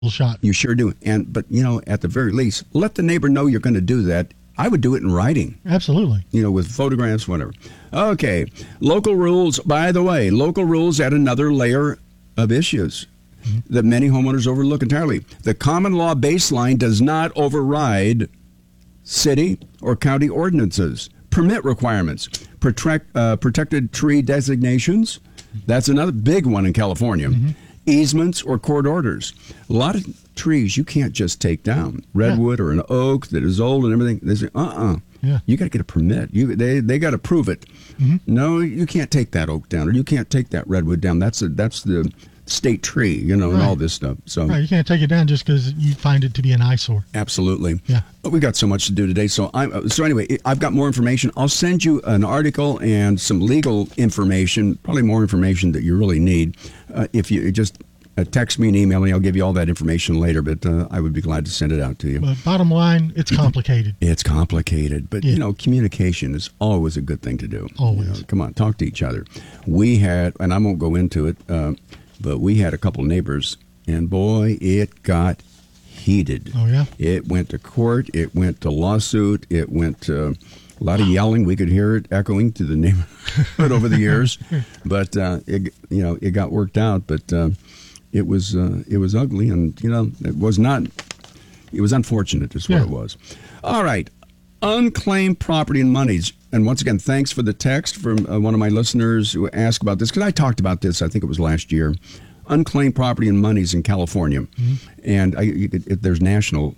shot. You sure do. But at the very least, let the neighbor know you're going to do that. I would do it in writing. Absolutely. With photographs, whatever. Okay. Local rules, by the way, add another layer of issues that many homeowners overlook entirely. The common law baseline does not override city or county ordinances. Permit requirements, protected tree designations. That's another big one in California. Easements or court orders. A lot of trees you can't just take down. Redwood or an oak that is old and everything. They say, you got to get a permit. They got to prove it. No, you can't take that oak down, or you can't take that redwood down. That's the state tree, and all this stuff. So you can't take it down just because you find it to be an eyesore. Absolutely. Yeah. But we got so much to do today. So anyway, I've got more information. I'll send you an article and some legal information, probably more information that you really need. If you just text me and email me, I'll give you all that information later, but I would be glad to send it out to you. But bottom line, it's complicated. It's complicated, but communication is always a good thing to do. Always. Come on, talk to each other. We had, and I won't go into it, but we had a couple neighbors, and boy, it got heated. Oh, yeah? It went to court. It went to lawsuit. It went to a lot of yelling. We could hear it echoing to the neighborhood over the years. But, it got worked out. But it was ugly, and, it was unfortunate is what it was. All right. Unclaimed property and monies. And once again, thanks for the text from one of my listeners who asked about this, because I talked about this, I think it was last year. Unclaimed property and monies in California. And there's a national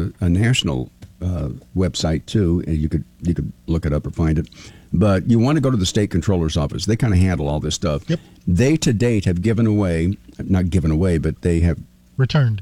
website too, and you could look it up or find it. But you want to go to the state controller's office. They kind of handle all this stuff. Yep. They to date have not given away, but they have returned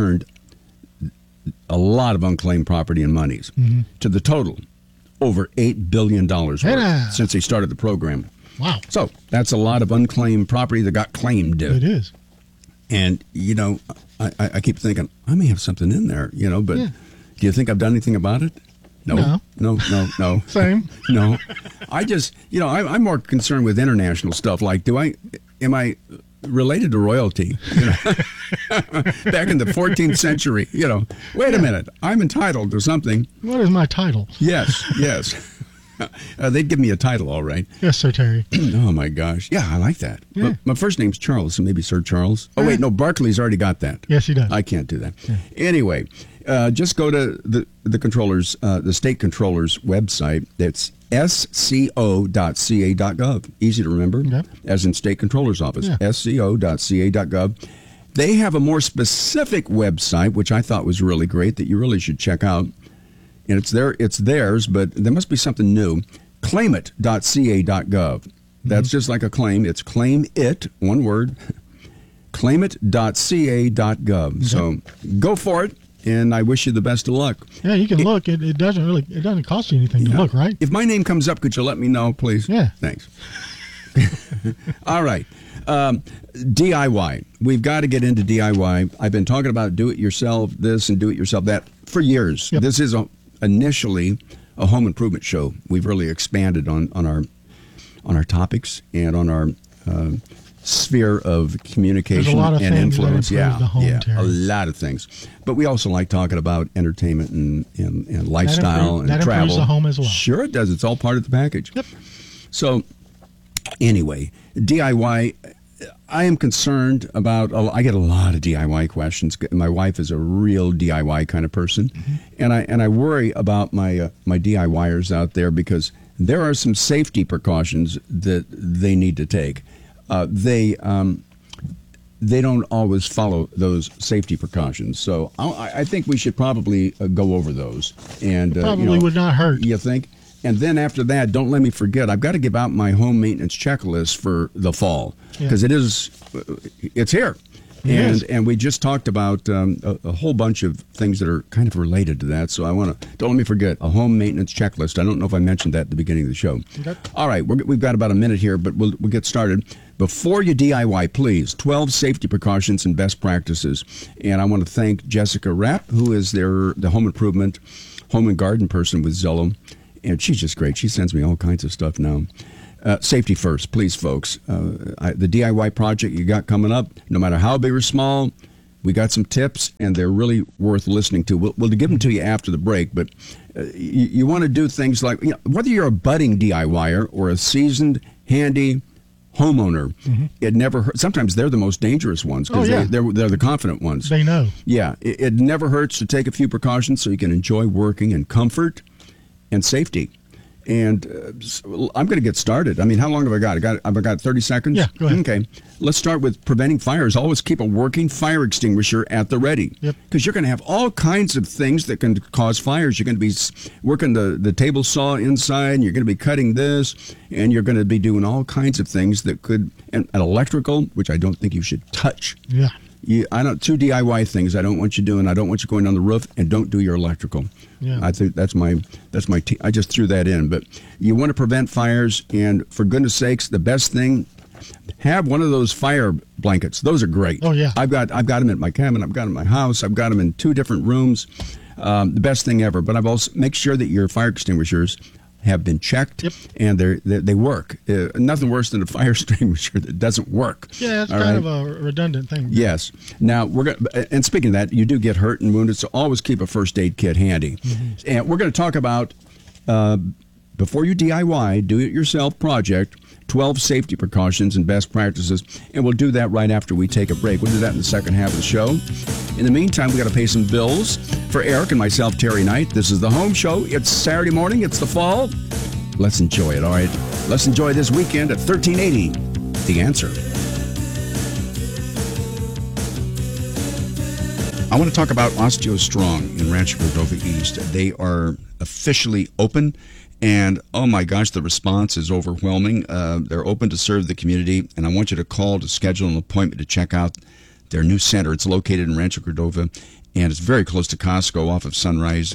a lot of unclaimed property and monies to the total over $8 billion worth since they started the program. Wow. So that's a lot of unclaimed property that got claimed. It is. And, I keep thinking, I may have something in there, but do you think I've done anything about it? No. Same. No. I just, I'm more concerned with international stuff. Like, am I related to royalty? Back in the 14th century, wait a minute, I'm entitled to something. What is my title? Yes. They'd give me a title, all right. Yes, Sir Terry. Oh, my gosh. Yeah, I like that. Yeah. My first name's Charles, so maybe Sir Charles. Oh, wait, no, Barclay's already got that. Yes, he does. I can't do that. Yeah. Anyway, just go to the controller's, the state controller's website. That's sco.ca.gov. Easy to remember, as in state controller's office, sco.ca.gov. They have a more specific website, which I thought was really great, that you really should check out. And it's theirs, but there must be something new. Claimit.ca.gov. That's just like a claim. It's claim it, one word. Claimit.ca.gov. So go for it, and I wish you the best of luck. Yeah, you can look. It doesn't cost you anything to look, right? If my name comes up, could you let me know, please? Yeah. Thanks. All right. DIY. We've got to get into DIY. I've been talking about do-it-yourself this and do-it-yourself that for years. Yep. This is initially a home improvement show. We've really expanded on our topics and on our sphere of communication and influence. A lot of things. But we also like talking about entertainment and lifestyle and travel. That improves the home as well. Sure it does. It's all part of the package. Yep. So anyway, DIY. I am concerned about, I get a lot of DIY questions. My wife is a real DIY kind of person. And I worry about my DIYers out there, because there are some safety precautions that they need to take. They don't always follow those safety precautions. So I think we should probably go over those. And probably would not hurt. You think? And then after that, don't let me forget, I've got to give out my home maintenance checklist for the fall, because it's here. And we just talked about a whole bunch of things that are kind of related to that. So don't let me forget, a home maintenance checklist. I don't know if I mentioned that at the beginning of the show. Okay. All right, we've got about a minute here, but we'll get started. Before you DIY, please, 12 safety precautions and best practices. And I want to thank Jessica Rapp, who is the home improvement, home and garden person with Zillow. And she's just great. She sends me all kinds of stuff now. Safety first, please, folks. The DIY project you got coming up, no matter how big or small, We got some tips, and they're really worth listening to. We'll give them to you after the break, but you want to do things like, whether you're a budding DIYer or a seasoned, handy homeowner, it never hurts. Sometimes they're the most dangerous ones because they're the confident ones. They know. Yeah, it never hurts to take a few precautions so you can enjoy working in comfort and safety. And I'm going to get started. I mean, how long have I got? I've got 30 seconds? Yeah, go ahead. Okay. Let's start with preventing fires. Always keep a working fire extinguisher at the ready. Yep. Because you're going to have all kinds of things that can cause fires. You're going to be working the table saw inside, and you're going to be cutting this, and you're going to be doing all kinds of things that could, and electrical, which I don't think you should touch. Yeah. Two DIY things I don't want you doing. I don't want you going on the roof, and don't do your electrical. Yeah. I think that's my I just threw that in. But you want to prevent fires, and for goodness sakes, the best thing, have one of those fire blankets. Those are great. Oh yeah. I've got them at my cabin. I've got them in my house. I've got them in 2 different rooms. The best thing ever. But I've also make sure that your fire extinguishers have been checked, and they work. Nothing worse than a fire extinguisher that doesn't work. Yeah, it's kind of a redundant thing. Yes. Now and speaking of that, you do get hurt and wounded, so always keep a first aid kit handy. And we're going to talk about before you DIY, do it yourself project, 12 safety precautions and best practices, and we'll do that right after we take a break. We'll do that in the second half of the show. In the meantime, we got to pay some bills. For Eric and myself, Terry Knight, this is the Home Show. It's Saturday morning. It's the fall. Let's enjoy it, all right? Let's enjoy this weekend at 1380. The Answer. I want to talk about OsteoStrong in Rancho Cordova East. They are officially open. And, oh my gosh, the response is overwhelming. They're open to serve the community, and I want you to call to schedule an appointment to check out their new center. It's located in Rancho Cordova, and it's very close to Costco off of Sunrise.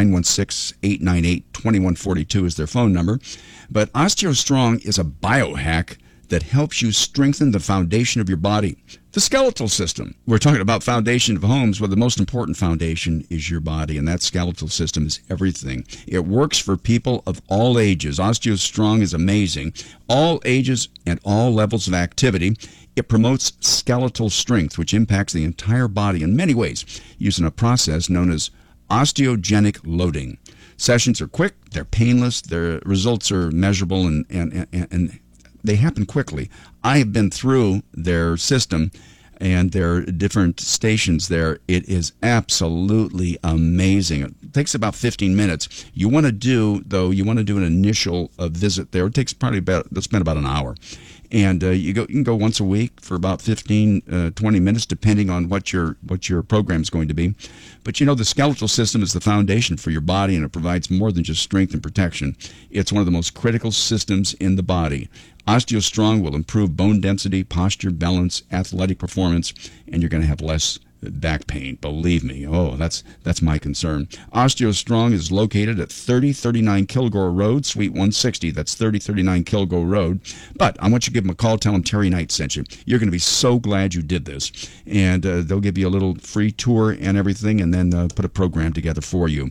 916-898-2142 is their phone number. But OsteoStrong is a biohack that helps you strengthen the foundation of your body, the skeletal system. We're talking about foundation of homes, where the most important foundation is your body, and that skeletal system is everything. It works for people of all ages. OsteoStrong is amazing. All ages and all levels of activity. It promotes skeletal strength, which impacts the entire body in many ways, using a process known as osteogenic loading. Sessions are quick, they're painless, their results are measurable, and they happen quickly. I have been through their system and their different stations there. It is absolutely amazing. It takes about 15 minutes. You want to do an initial visit there. It takes probably spend about an hour. And you can go once a week for about 15, 20 minutes, depending on what your program is going to be. But the skeletal system is the foundation for your body, and it provides more than just strength and protection. It's one of the most critical systems in the body. OsteoStrong will improve bone density, posture, balance, athletic performance, and you're going to have less back pain. Believe me. Oh, that's my concern. OsteoStrong is located at 3039 Kilgore Road, Suite 160. That's 3039 Kilgore Road. But I want you to give them a call. Tell them Terry Knight sent you. You're going to be so glad you did this. And they'll give you a little free tour and everything, and then put a program together for you.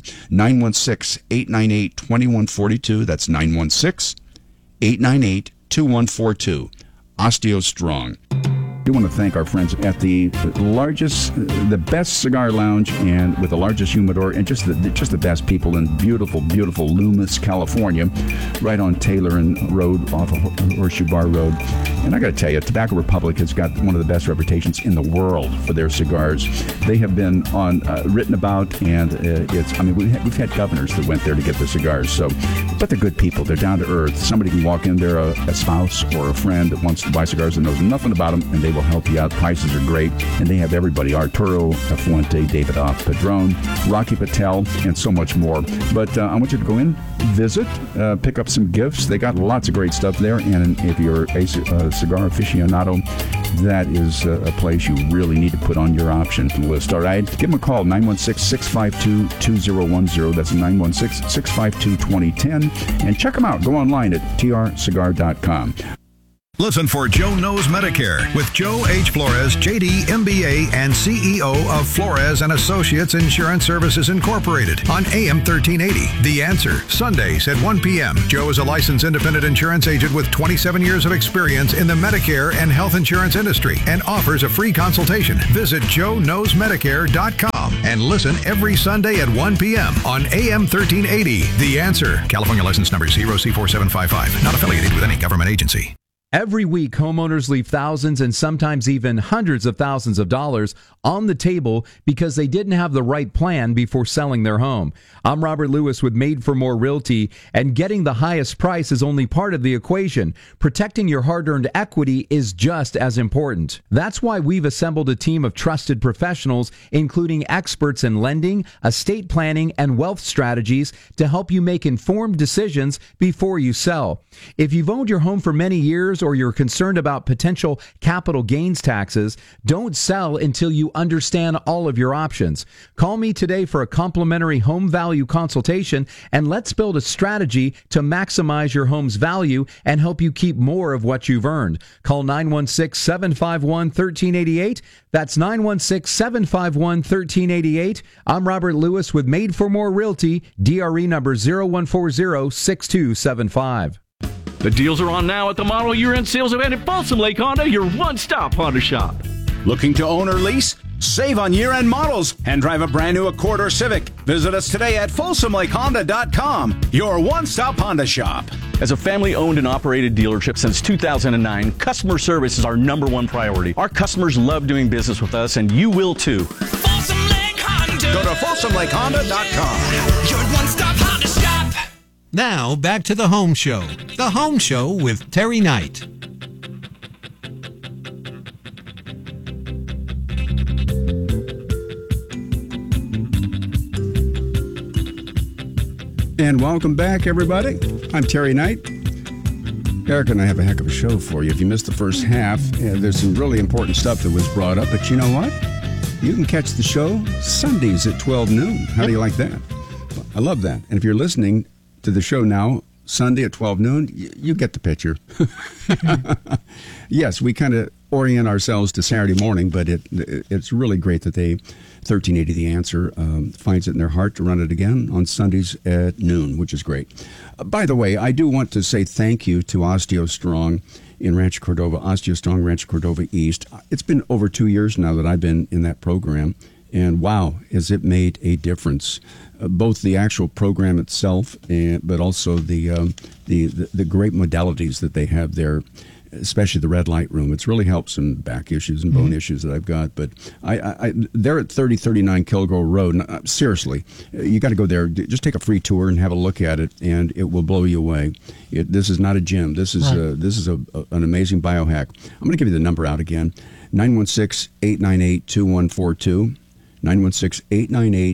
916-898-2142. That's 916-898-2142. OsteoStrong. I do want to thank our friends at the best cigar lounge, and with the largest humidor, and just the best people in beautiful, beautiful Loomis, California, right on Taylor and Road off of Horseshoe Bar Road. And I got to tell you, Tobacco Republic has got one of the best reputations in the world for their cigars. They have been written about, and we've had governors that went there to get their cigars. But they're good people. They're down to earth. Somebody can walk in there, a spouse or a friend that wants to buy cigars and knows nothing about them, and they will help you out. Prices are great, and they have everybody: Arturo Fuente, David Padron, Rocky Patel, and so much more. But I want you to go in, visit, pick up some gifts. They got lots of great stuff there, and if you're a cigar aficionado, that is a place you really need to put on your option list. All right, give them a call, 916-652-2010. That's 916-652-2010, and check them out. Go online at trcigar.com. Listen for Joe Knows Medicare with Joe H. Flores, JD, MBA, and CEO of Flores and Associates Insurance Services Incorporated on AM 1380. The Answer, Sundays at 1 p.m. Joe is a licensed independent insurance agent with 27 years of experience in the Medicare and health insurance industry and offers a free consultation. Visit joeknowsmedicare.com and listen every Sunday at 1 p.m. on AM 1380. The Answer, California license number 0C4755, not affiliated with any government agency. Every week, homeowners leave thousands and sometimes even hundreds of thousands of dollars on the table because they didn't have the right plan before selling their home. I'm Robert Lewis with Made for More Realty, and getting the highest price is only part of the equation. Protecting your hard-earned equity is just as important. That's why we've assembled a team of trusted professionals, including experts in lending, estate planning, and wealth strategies to help you make informed decisions before you sell. If you've owned your home for many years or you're concerned about potential capital gains taxes, don't sell until you understand all of your options. Call me today for a complimentary home value consultation, and let's build a strategy to maximize your home's value and help you keep more of what you've earned. Call 916-751-1388. That's 916-751-1388. I'm Robert Lewis with Made for More Realty, DRE number 0140-6275. The deals are on now at the model year-end sales event at Folsom Lake Honda, your one-stop Honda shop. Looking to own or lease? Save on year-end models and drive a brand new Accord or Civic. Visit us today at FolsomLakeHonda.com, your one-stop Honda shop. As a family-owned and operated dealership since 2009, customer service is our number one priority. Our customers love doing business with us, and you will too. Folsom Lake Honda. Go to FolsomLakeHonda.com. Your one-stop Honda shop. Now, back to the Home Show. The Home Show with Terry Knight. And welcome back, everybody. I'm Terry Knight. Eric and I have a heck of a show for you. If you missed the first half, there's some really important stuff that was brought up. But you know what? You can catch the show Sundays at 12 noon. How do you like that? I love that. And if you're listening to the show now, Sunday at 12 noon, you get the picture. Yes, we kind of orient ourselves to Saturday morning, but it's really great that they, 1380 The Answer, finds it in their heart to run it again on Sundays at noon, which is great. By the way, I do want to say thank you to OsteoStrong in Rancho Cordova, OsteoStrong Rancho Cordova East. It's been over 2 years now that I've been in that program, and wow, has it made a difference. Both the actual program itself, but also the great modalities that they have there, especially the red light room. It's really helped some back issues and bone issues that I've got. But they're at 3039 Kilgore Road. Seriously, you got to go there. Just take a free tour and have a look at it, and it will blow you away. This is not a gym. This is an amazing biohack. I'm going to give you the number out again: 916-898-2142. 916-898-2142.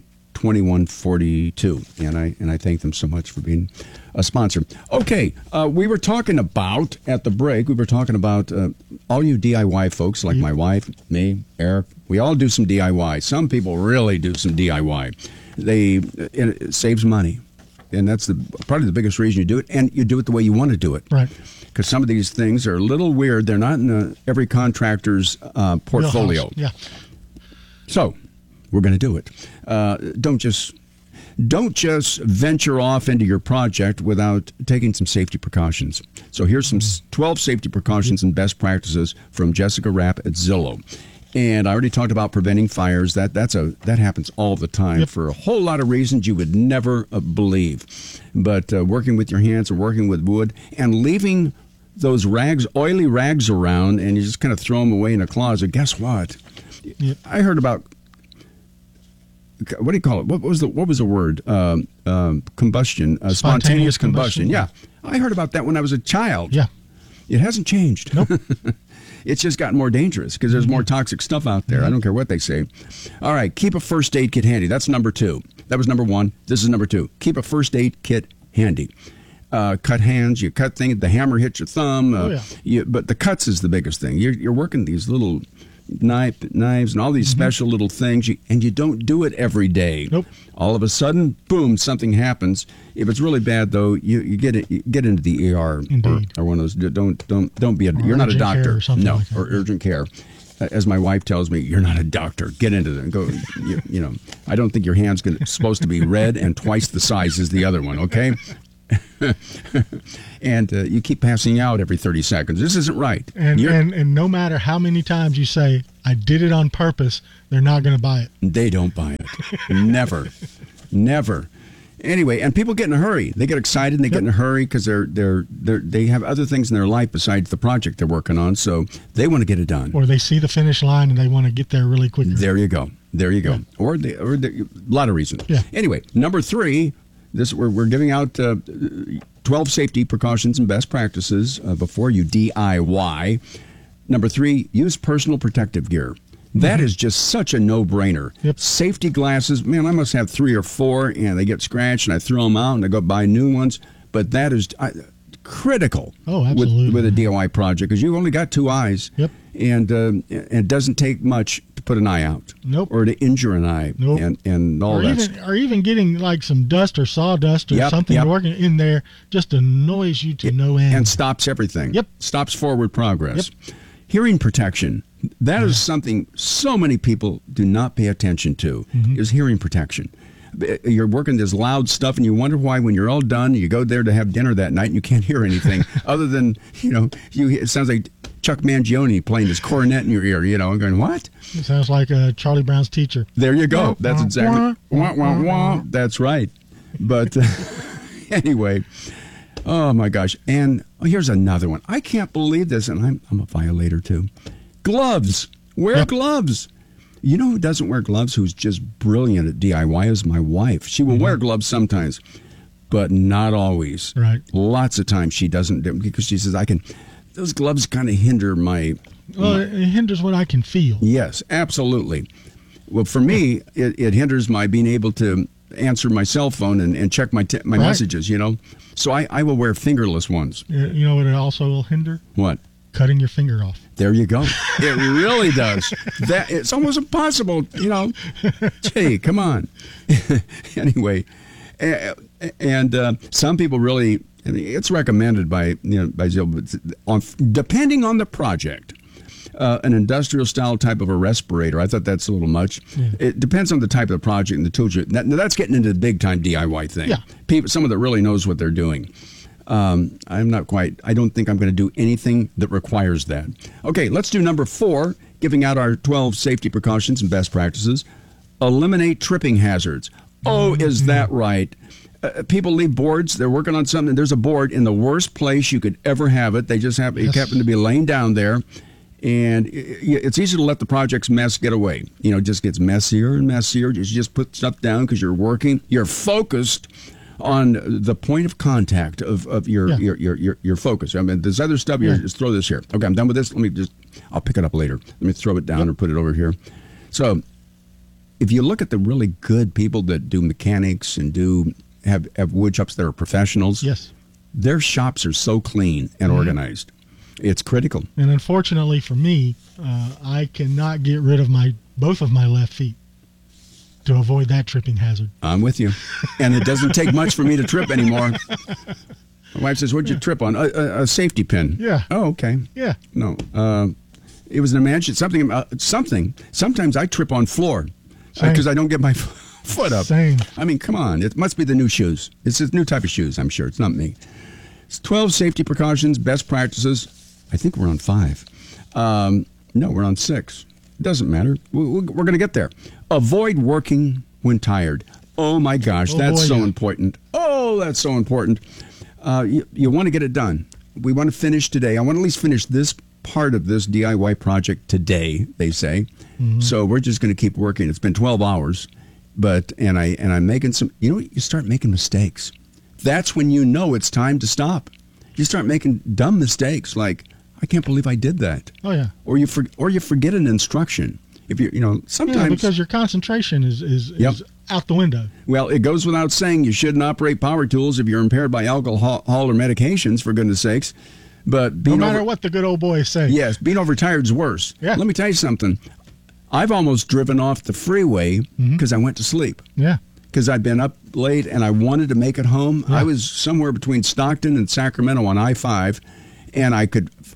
And I thank them so much for being a sponsor. Okay, we were talking about, at the break, all you DIY folks like my wife, me, Eric. We all do some DIY. Some people really do some DIY. It saves money. And that's probably the biggest reason you do it. And you do it the way you want to do it. Right. Because some of these things are a little weird. They're not in every contractor's portfolio. Yeah. So we're going to do it. Don't just venture off into your project without taking some safety precautions. So here's some 12 safety precautions and best practices from Jessica Rapp at Zillow. And I already talked about preventing fires. That happens all the time for a whole lot of reasons you would never believe. But working with your hands or working with wood and leaving those oily rags around, and you just kind of throw them away in a closet. Guess what? Yep. I heard about, what do you call it? What was the word? Combustion. Spontaneous combustion. Yeah. I heard about that when I was a child. Yeah. It hasn't changed. Nope. It's just gotten more dangerous because there's more toxic stuff out there. I don't care what they say. All right. Keep a first aid kit handy. That's number 2. That was number 1. This is number 2. Keep a first aid kit handy. Cut hands, you cut things, the hammer hits your thumb. But the cuts is the biggest thing. You're working these little knives and all these special little things, and you don't do it every day. Nope. All of a sudden, boom, something happens. If it's really bad, though, you get into the ER or one of those. Don't be you're not a doctor. Or something like that. Or urgent care. As my wife tells me, you're not a doctor. Get into them. Go. I don't think your hand's supposed to be red and twice the size as the other one. Okay. And you keep passing out every 30 seconds. This isn't right. And no matter how many times you say, I did it on purpose, they're not going to buy it. They don't buy it. Never. Anyway, and people get in a hurry. They get excited and they get in a hurry because they have other things in their life besides the project they're working on, so they want to get it done. Or they see the finish line and they want to get there really quickly. There you go. Yeah. Or a lot of reasons. Yeah. Anyway, number 3, we're giving out 12 safety precautions and best practices before you DIY. Number 3, use personal protective gear. That is just such a no-brainer. Yep. Safety glasses, man, I must have 3 or 4, and they get scratched, and I throw them out, and I go buy new ones. But that is critical. Oh, absolutely. With a DIY project, because you've only got 2 eyes. Yep. And it doesn't take much to put an eye out. Nope. Or to injure an eye. Nope. And all that. Or even getting like some dust or sawdust or something working in there just annoys you to no end. And stops everything. Yep. Stops forward progress. Yep. Hearing protection. That is something so many people do not pay attention to, is hearing protection. You're working this loud stuff, and you wonder why when you're all done, you go there to have dinner that night, and you can't hear anything other than, it sounds like Chuck Mangione playing his cornet in your ear, and going, what? It sounds like Charlie Brown's teacher. There you go. That's exactly. Wah, wah, wah. That's right. But anyway, oh my gosh. And here's another one. I can't believe this, and I'm a violator too. Gloves. Wear gloves. You know who doesn't wear gloves, who's just brilliant at DIY, is my wife. She will wear gloves sometimes, but not always. Right. Lots of times she doesn't, because she says, those gloves kind of hinder my... Well, it hinders what I can feel. Yes, absolutely. Well, for me, it hinders my being able to answer my cell phone and check my messages, So I will wear fingerless ones. You know what it also will hinder? What? Cutting your finger off. There you go. It really does. It's almost impossible, Gee, come on. Anyway, and some people really, it's recommended by depending on the project. An industrial style type of a respirator. I thought that's a little much. Yeah. It depends on the type of the project and the tools. That's getting into the big time DIY thing. Yeah. Someone that really knows what they're doing. I'm not quite. I don't think I'm going to do anything that requires that. Okay, let's do number 4, giving out our 12 safety precautions and best practices. Eliminate tripping hazards. Oh, is that right? People leave boards. They're working on something. There's a board in the worst place you could ever have it. They just happen to be laying down there. And it's easy to let the project's mess get away. It just gets messier and messier. You just put stuff down because you're working. You're focused on the point of contact of your focus. I mean, this other stuff, just throw this here. Okay, I'm done with this. I'll pick it up later. Let me throw it down or put it over here. So if you look at the really good people that do mechanics and have wood shops that are professionals, their shops are so clean and organized. It's critical. And unfortunately for me, I cannot get rid of both of my left feet to avoid that tripping hazard. I'm with you. And it doesn't take much for me to trip anymore. My wife says, what'd you trip on? A safety pin. Yeah. Oh, okay. Yeah. No. It was an imagination. Something. Sometimes I trip on floor because I don't get my foot up. Same. I mean, come on. It must be the new shoes. It's a new type of shoes, I'm sure. It's not me. It's 12 safety precautions, best practices. I think we're on 5. No, we're on 6. It doesn't matter. We're going to get there. Avoid working when tired. Oh, my gosh. That's so important. Oh, that's so important. You want to get it done. We want to finish today. I want to at least finish this part of this DIY project today, they say. Mm-hmm. So we're just going to keep working. It's been 12 hours. And I'm making some, you start making mistakes. That's when you know it's time to stop. You start making dumb mistakes like, I can't believe I did that. Oh yeah. Or you forget an instruction. If sometimes because your concentration is out the window. Well, it goes without saying you shouldn't operate power tools if you're impaired by alcohol or medications, for goodness sakes. But No being matter what the good old boys say. Yes, being overtired is worse. Yeah. Let me tell you something. I've almost driven off the freeway because I went to sleep. Yeah. Because I'd been up late and I wanted to make it home. Yeah. I was somewhere between Stockton and Sacramento on I-5, and I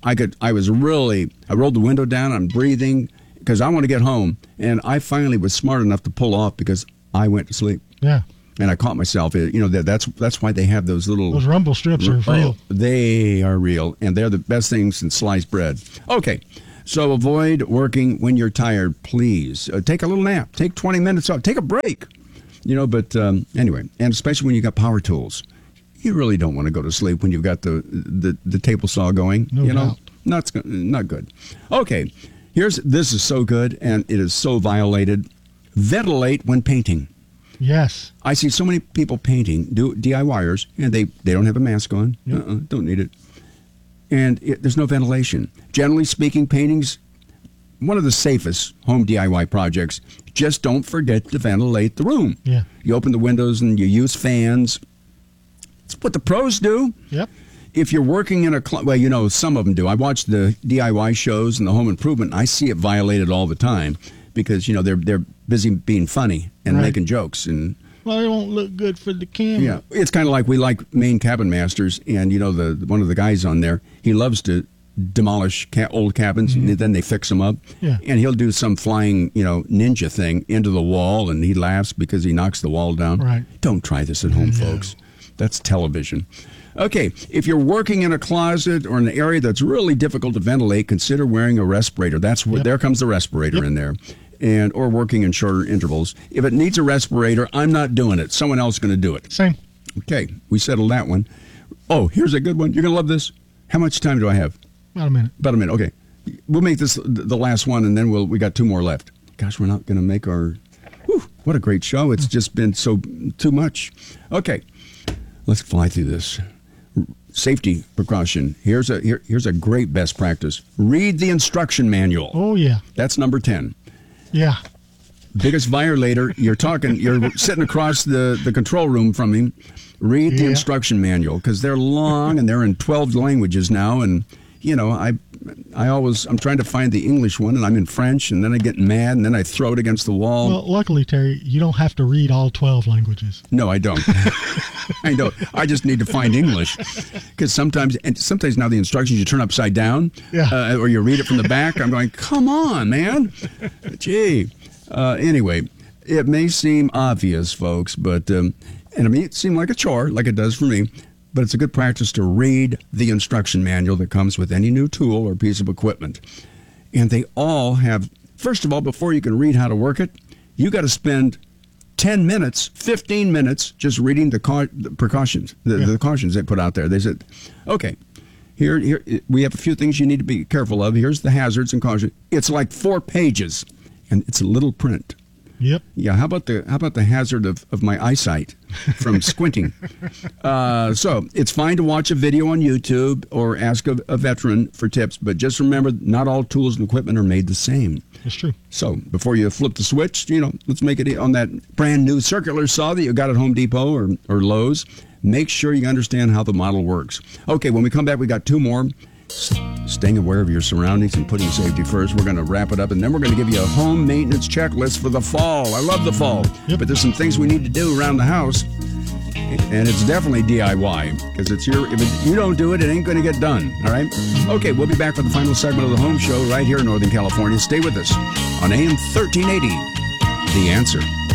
rolled the window down. I'm breathing because I want to get home, and I finally was smart enough to pull off because I went to sleep. Yeah. And I caught myself. That's why they have those little. Those rumble strips are real. They are real, and they're the best things since sliced bread. Okay, so avoid working when you're tired, please. Take a little nap. Take 20 minutes off. Take a break. But anyway, and especially when you got power tools, you really don't want to go to sleep when you've got the table saw going. No doubt. Not good. Okay, this is so good, and it is so violated. Ventilate when painting. Yes. I see so many people painting, DIYers, and they don't have a mask on. Yep. Don't need it. And there's no ventilation. Generally speaking, painting's one of the safest home DIY projects. Just don't forget to ventilate the room. Yeah. You open the windows and you use fans. It's what the pros do. Yep. If you're working in some of them do. I watch the DIY shows and the home improvement, and I see it violated all the time because, they're busy being funny and Right. making jokes. And Well, it won't look good for the camera. yeah, it's kind of like we like Maine Cabin Masters, and one of the guys on there, he loves to demolish old cabins, and then they fix them up. Yeah. And he'll do some flying, ninja thing into the wall, and he laughs because he knocks the wall down. Right. Don't try this at home, folks. That's television. Okay, if you're working in a closet or an area that's really difficult to ventilate, consider wearing a respirator. That's where there comes the respirator in there. Or working in shorter intervals. If it needs a respirator, I'm not doing it. Someone else is going to do it. Same. Okay, we settled that one. Oh, here's a good one. You're going to love this. How much time do I have? About a minute. About a minute. Okay, we'll make this the last one, and then we got two more left. Gosh, we're not going to make our. Whew, what a great show! It's just been too much. Okay, let's fly through this. Safety precaution. Here's a great best practice. Read the instruction manual. Oh, yeah. That's number 10. Yeah. Biggest violator. You're sitting across the control room from him. Read the instruction manual because they're long and they're in 12 languages now. And I'm trying to find the English one, and I'm in French, and then I get mad, and then I throw it against the wall. Well, luckily, Terry, you don't have to read all 12 languages. No, I don't. I don't. I just need to find English because sometimes now the instructions you turn upside down, or you read it from the back. I'm going, come on, man. Gee. Anyway, it may seem obvious, folks, but and it may seem like a chore, like it does for me. But it's a good practice to read the instruction manual that comes with any new tool or piece of equipment. And they all have, first of all, before you can read how to work it, you got to spend 10 minutes, 15 minutes just reading the precautions, the cautions they put out there. They said, okay, here we have a few things you need to be careful of. Here's the hazards and cautions. It's like 4 pages, and it's a little print. Yep. Yeah. How about the hazard of my eyesight from squinting? So it's fine to watch a video on YouTube or ask a veteran for tips, but just remember, not all tools and equipment are made the same. That's true. So before you flip the switch, let's make it on that brand new circular saw that you got at Home Depot or Lowe's. Make sure you understand how the model works. Okay. When we come back, we got 2 more. Staying aware of your surroundings and putting safety first. We're going to wrap it up, and then we're going to give you a home maintenance checklist for the fall. I love the fall, but there's some things we need to do around the house, and it's definitely DIY because if you don't do it, it ain't going to get done. All right? Okay, we'll be back for the final segment of the Home Show right here in Northern California. Stay with us on AM 1380. The Answer.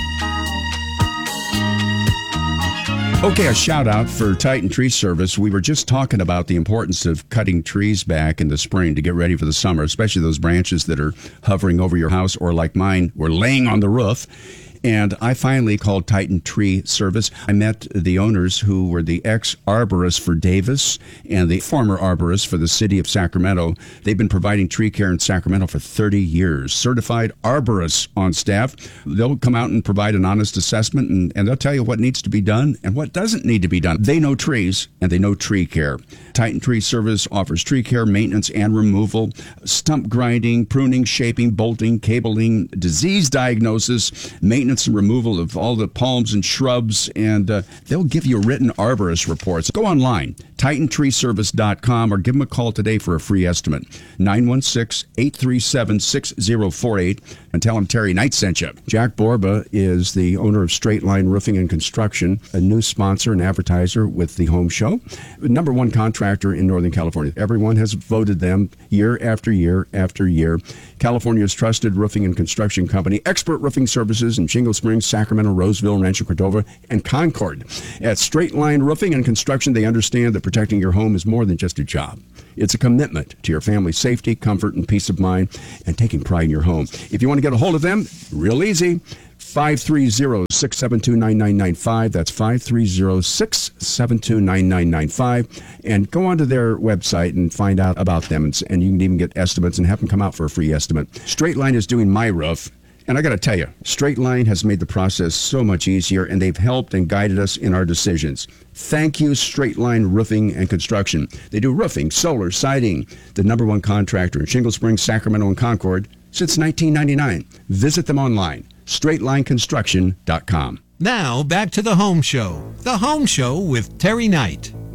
Okay, a shout out for Titan Tree Service. We were just talking about the importance of cutting trees back in the spring to get ready for the summer, especially those branches that are hovering over your house or like mine were laying on the roof. And I finally called Titan Tree Service. I met the owners who were the ex-arborists for Davis and the former arborists for the city of Sacramento. They've been providing tree care in Sacramento for 30 years. Certified arborists on staff. They'll come out and provide an honest assessment, and they'll tell you what needs to be done and what doesn't need to be done. They know trees, and they know tree care. Titan Tree Service offers tree care, maintenance, and removal, stump grinding, pruning, shaping, bolting, cabling, disease diagnosis, maintenance maintenance and removal of all the palms and shrubs, and they'll give you written arborist reports. Go online, TitanTreeService.com, or give them a call today for a free estimate. 916-837-6048, and tell them Terry Knight sent you. Jack Borba is the owner of Straight Line Roofing and Construction, a new sponsor and advertiser with the Home Show. Number one contractor in Northern California. Everyone has voted them year after year after year. California's trusted roofing and construction company, expert roofing services in Shingle Springs, Sacramento, Roseville, Rancho Cordova, and Concord. At Straight Line Roofing and Construction, they understand that protecting your home is more than just a job. It's a commitment to your family's safety, comfort, and peace of mind, and taking pride in your home. If you want to get a hold of them, real easy. 530-672-9995. That's 530-672-9995. And go onto their website and find out about them. And you can even get estimates and have them come out for a free estimate. Straight Line is doing my roof. And I got to tell you, Straight Line has made the process so much easier, and they've helped and guided us in our decisions. Thank you, Straight Line Roofing and Construction. They do roofing, solar, siding, the number one contractor in Shingle Springs, Sacramento, and Concord since 1999. Visit them online, straightlineconstruction.com. Now, back to the Home Show. The Home Show with Terry Knight.